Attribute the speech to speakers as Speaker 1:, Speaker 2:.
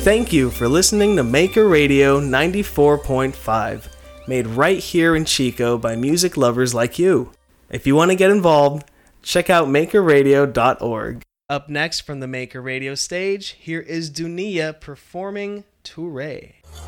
Speaker 1: Thank you for listening to Maker Radio 94.5, made right here in Chico by music lovers like you. If you want to get involved, check out makerradio.org. Up next from the Maker Radio stage, here is Dunia performing Touré.